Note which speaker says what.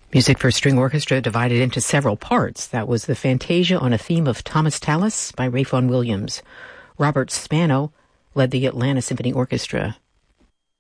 Speaker 1: Music for string orchestra divided into several parts. That was the Fantasia on a Theme of Thomas Tallis by Ralph Vaughan Williams. Robert Spano led the Atlanta Symphony Orchestra.